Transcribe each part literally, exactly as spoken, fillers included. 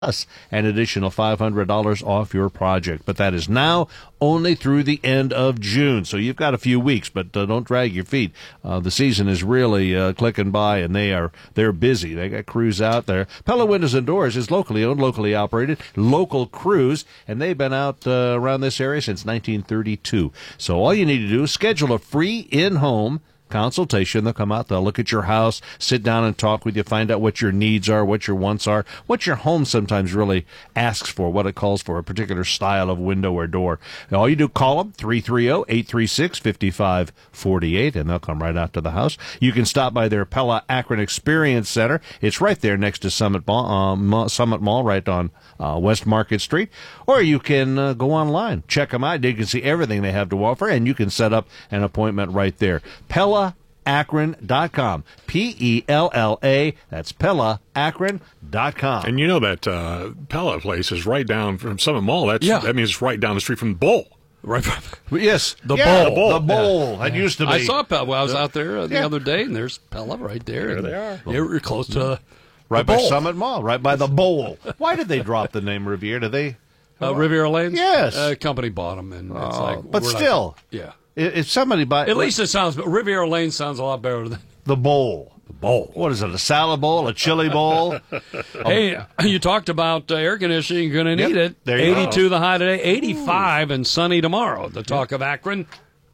plus an additional five hundred dollars off your project. But that is now only through the end of June. So you've got a few weeks, but uh, don't drag your feet. Uh, the season is really uh, clicking by, and they are, they're busy. They got crews out there. Pella Windows and Doors is locally owned, locally operated, local crews, and they've been out uh, around this area since nineteen thirty-two. So all you need to do is schedule a free in-home consultation. They'll come out, they'll look at your house, sit down and talk with you, find out what your needs are, what your wants are, what your home sometimes really asks for, what it calls for, a particular style of window or door. All you do, call them, three three zero, eight three six, five five four eight, and they'll come right out to the house. You can stop by their Pella Akron Experience Center. It's right there next to Summit Mall, um, Summit Mall right on uh, West Market Street. Or you can uh, go online, check them out. You can see everything they have to offer, and you can set up an appointment right there. Pella Akron dot com. P E L L A. That's Pella Akron dot com. And you know that uh, Pella place is right down from Summit Mall. That's, yeah. That means it's right down the street from the Bowl. Right. Yes. The yeah, Bowl. The Bowl. The Bowl. Yeah. That used to be. I saw Pella. Well, I was out there uh, the yeah. other day, and there's Pella right there. There and they are. They were close to Right the by Bowl. Summit Mall. Right by the Bowl. Why did they drop the name Riviera? Did they? Uh, Riviera Lanes? Yes. Uh, company bought them, and it's Oh, like, but we're still. Not, yeah. If somebody buy. At least it sounds, but Riviera Lane sounds a lot better than The Bowl. the Bowl. What is it, a salad bowl, a chili bowl? Hey, you talked about uh, air conditioning. You're going to need Yep, it. there you go. eighty-two the high today, eighty-five and sunny tomorrow. The talk of Akron.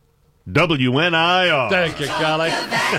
W N I R. Thank you, Golly.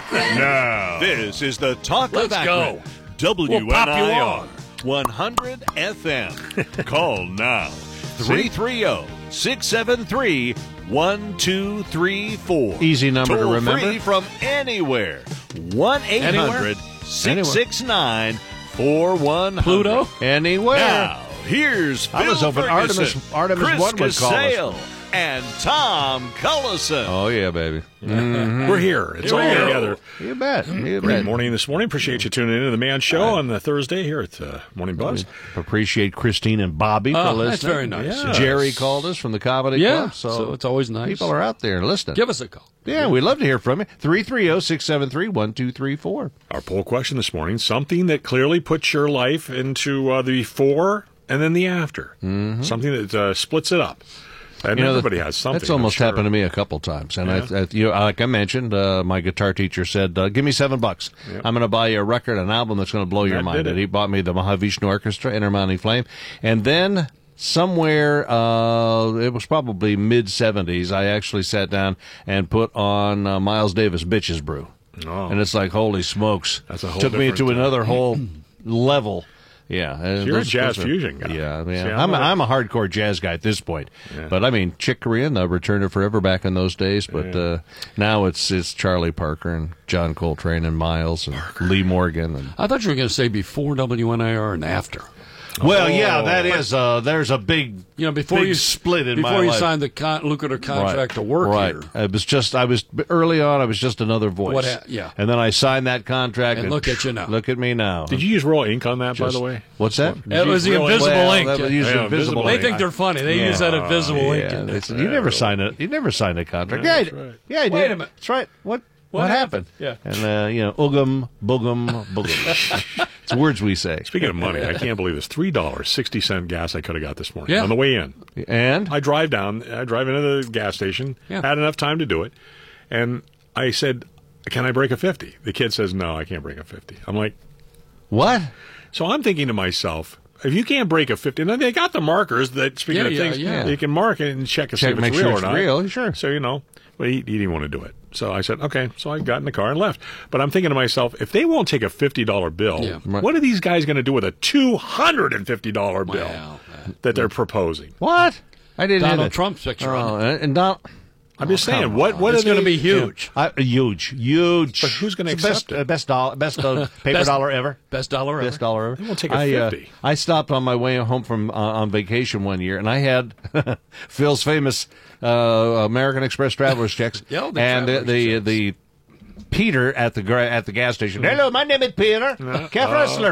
Now. This is the Talk Let's of Akron. go. W N We'll pop you I R on. one hundred F M. Call now. three three zero, six seven three, one two three four. Easy number to Toll remember. free from anywhere. one eight hundred, six six nine, four one zero zero. Pluto? Anywhere. Now, here's Phil I was hoping Ferguson, Artemis- Artemis Chris one would call us. Casale, and Tom Cullison. Oh, yeah, baby. We're here. It's Here all we go. together. You bet. You Great bet. morning this morning. Appreciate you tuning in to the Man Show on the Thursday here at uh, Morning Buzz. Appreciate Christine and Bobby for Oh, listening. that's very nice. Yeah. Jerry called us from the Comedy Yeah, Club. So, so it's always nice. people are out there listening. Give us a call. Yeah, we'd love to hear from you. three three zero, six seven three, one two three four. Our poll question this morning, something that clearly puts your life into uh, the before and then the after. Mm-hmm. Something that uh, splits it up. And You know, everybody has something. That's almost I'm sure. happened to me a couple times. And Yeah. I, I, you know, like I mentioned, uh, my guitar teacher said, uh, give me seven bucks. Yep. I'm going to buy you a record, an album that's going to blow your That mind. did it. And he bought me the Mahavishnu Orchestra, Intermounting Flame. And then somewhere, uh, it was probably mid-seventies, I actually sat down and put on uh, Miles Davis' Bitches Brew. Oh. And it's like, holy smokes. That's a whole Took me to different, uh, another whole level. Yeah, uh, You're a those- jazz those are- fusion guy. Yeah, See, yeah. I'm I'm, a, a- I'm a hardcore jazz guy at this point. Yeah. But I mean, Chick Corea, uh, Return to Forever back in those days. But Yeah. uh, now it's it's Charlie Parker and John Coltrane and Miles and Lee Morgan. And I thought you were going to say before W N I R and after. well, yeah, that is uh, there's a big You know, before big you split in before my you life. signed the con- lucrative contract to work right. here. It was just I was early on. I was just another voice. What ha- yeah. And then I signed that contract. And And, look at you now. Look at me now. Did you use raw ink on that, by Just- the way? What's that? It was the Really? invisible Well, ink. that was used Yeah, invisible invisible They ink. think they're funny. They use that invisible ink. Yeah, in they there. said, you never signed it. You never signed a contract. Yeah, Yeah, that's I- right. yeah, I did. Wait a minute. That's right. What? What, What happened? happened? Yeah. And uh, you know, oogum, boogum, boogum. It's words we say. Speaking of money, I can't believe this. three dollars and sixty cents gas I could have got this morning Yeah. on the way in. And I drive down, I drive into the gas station, Yeah. had enough time to do it, and I said, can I break a fifty? The kid says, no, I can't break a fifty. I'm like, what? so I'm thinking to myself, if you can't break a fifty, and they got the markers that, speaking Yeah, of yeah, things, yeah. you can mark it and check and Check, see if make it's sure real it's or not. real. Sure. So, you know, well, he, he didn't want to do it. So I said, okay. So I got in the car and left. But I'm thinking to myself, if they won't take a fifty dollar bill, Yeah. Right. what are these guys going to do with a two hundred fifty dollar bill Wow. that they're proposing? What? I didn't hear Donald that. Trump's picture Oh, on it. and and Don, I'm just saying, what, what It's are they going to be huge. I, huge, huge. But who's gonna It's the accept best, it? uh, best dollar, best uh, paper Best- dollar ever. Best dollar ever. Best dollar ever. They won't take a I, uh, fifty. I stopped on my way home from uh, on vacation one year, and I had Phil's famous uh, American Express travelers checks, Yeah, the and uh, traveler's the checks. the Peter at the gra- at the gas station. Hello, my name is Peter. Care for a Slurpee?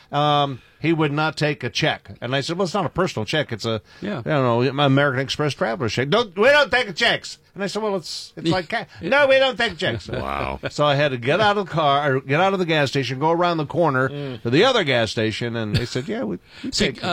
Um, he would not take a check. And I said, well, it's not a personal check. It's a, Yeah. I don't know, my American Express traveler's check. Don't, we don't take checks. And I said, well, it's it's like cash. No, we don't take checks. Wow. So I had to get out of the car, or get out of the gas station, go around the corner to the other gas station, and they said, yeah, we, we See, take